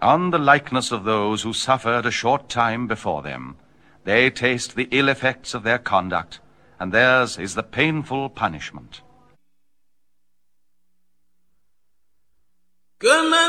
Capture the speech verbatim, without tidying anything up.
On the likeness of those who suffered a short time before them, they taste the ill effects of their conduct, and theirs is the painful punishment.